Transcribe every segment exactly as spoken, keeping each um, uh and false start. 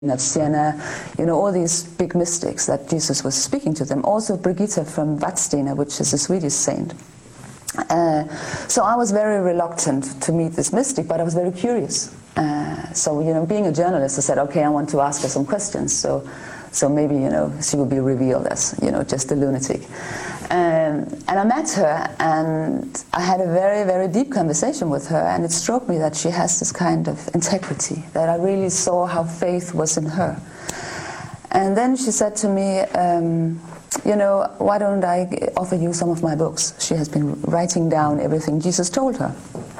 of Siena, you know, all these big mystics that Jesus was speaking to them. Also Brigitta from Vadstena, which is a Swedish saint. Uh, so I was very reluctant to meet this mystic, but I was very curious. Uh, so, you know, being a journalist, I said, okay, I want to ask her some questions. So, so maybe, you know, she will be revealed as, you know, just a lunatic. Um, and I met her, and I had a very, very deep conversation with her, and it struck me that she has this kind of integrity, that I really saw how faith was in her. And then she said to me, um, you know, why don't I offer you some of my books? She has been writing down everything Jesus told her.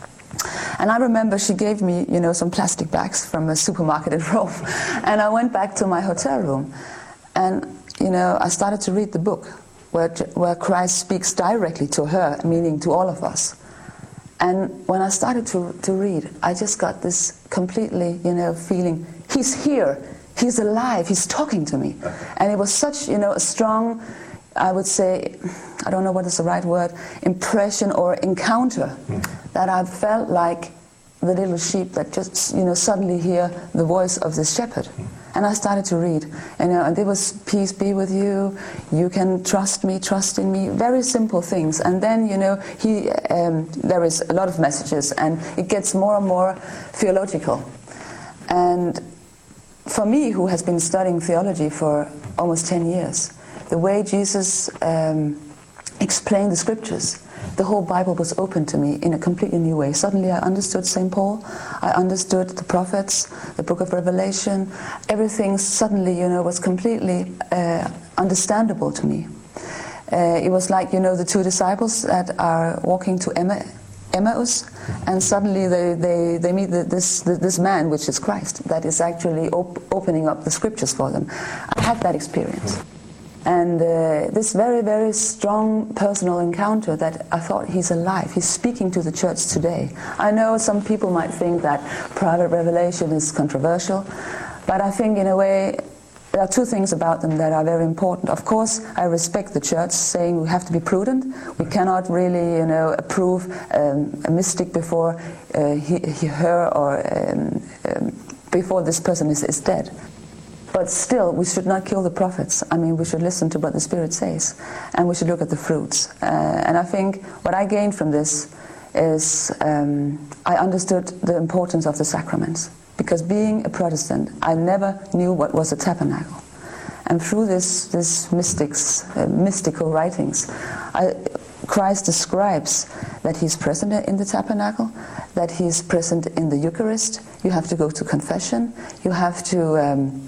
And I remember she gave me, you know, some plastic bags from a supermarket in Rome. And I went back to my hotel room, and, you know, I started to read the book, where, where Christ speaks directly to her, meaning to all of us. And when I started to, to read, I just got this completely, you know, feeling, he's here, he's alive, he's talking to me. And it was such, you know, a strong, I would say, I don't know what is the right word, impression or encounter, mm. that I felt like the little sheep that just, you know, suddenly hear the voice of the shepherd. Mm. And I started to read, you know, and it was, peace be with you, you can trust me, trust in me, very simple things. And then, you know, he, um, there is a lot of messages, and it gets more and more theological. And for me, who has been studying theology for almost ten years, the way Jesus um, explained the scriptures, the whole Bible was open to me in a completely new way. Suddenly I understood Saint Paul, I understood the prophets, the book of Revelation. Everything suddenly, you know, was completely uh, understandable to me. Uh, it was like, you know, the two disciples that are walking to Emma, Emmaus, and suddenly they, they, they meet the, this, the, this man, which is Christ, that is actually op opening up the scriptures for them. I had that experience. And uh, this very, very strong personal encounter that I thought, he's alive, he's speaking to the church today. I know some people might think that private revelation is controversial, but I think in a way there are two things about them that are very important. Of course, I respect the church saying we have to be prudent. We cannot really, you know, approve um, a mystic before uh, he, he, her or um, um, before this person is, is dead. But still, we should not kill the prophets. I mean, we should listen to what the Spirit says, and we should look at the fruits. Uh, and I think what I gained from this is um, I understood the importance of the sacraments. Because being a Protestant, I never knew what was a tabernacle. And through this, this mystics, uh, mystical writings, I, Christ describes that he's present in the tabernacle, that he's present in the Eucharist. You have to go to confession. You have to... Um,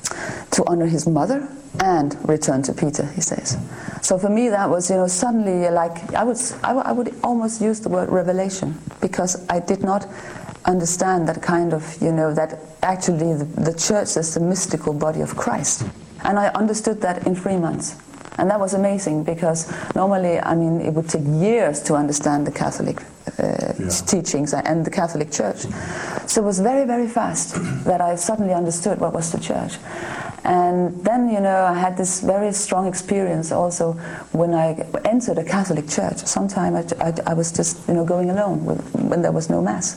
to honor his mother and return to Peter, he says. So for me that was, you know, suddenly like, I would, I would almost use the word revelation, because I did not understand that kind of, you know, that actually the, the church is the mystical body of Christ. And I understood that in three months. And that was amazing, because normally, I mean, it would take years to understand the Catholic uh, yeah. teachings and the Catholic Church. So it was very, very fast that I suddenly understood what was the church. And then, you know, I had this very strong experience also when I entered a Catholic church. Sometime I, I, I was just, you know, going alone with, when there was no Mass.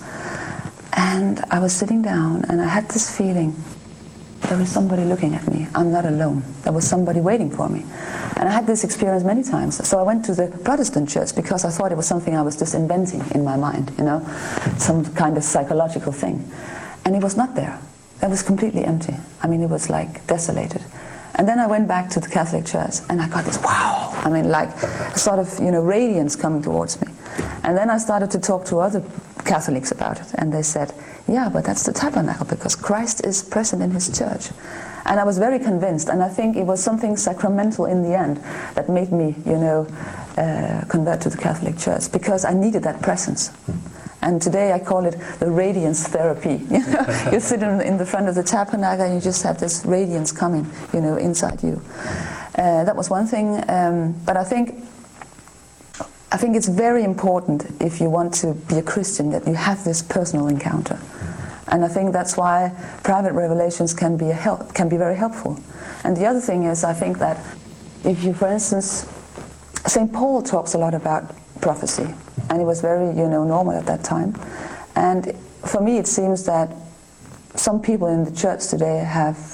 And I was sitting down, and I had this feeling, there was somebody looking at me. I'm not alone. There was somebody waiting for me. And I had this experience many times. So I went to the Protestant church because I thought it was something I was just inventing in my mind, you know, some kind of psychological thing. And it was not there. It was completely empty. I mean, it was like desolated. And then I went back to the Catholic church, and I got this, wow, I mean, like a sort of, you know, radiance coming towards me. And then I started to talk to other Catholics about it, and they said, yeah, but that's the tabernacle, because Christ is present in his church. And I was very convinced, and I think it was something sacramental in the end that made me, you know, uh, convert to the Catholic Church, because I needed that presence. And today I call it the radiance therapy. You know, you sit in, in the front of the tabernacle, and you just have this radiance coming, you know, inside you. Uh, that was one thing, um, but I think I think it's very important, if you want to be a Christian, that you have this personal encounter. And I think that's why private revelations can be a help, can be very helpful. And the other thing is, I think that if you, for instance, Saint Paul talks a lot about prophecy, and it was very, you know, normal at that time. And for me, it seems that some people in the church today have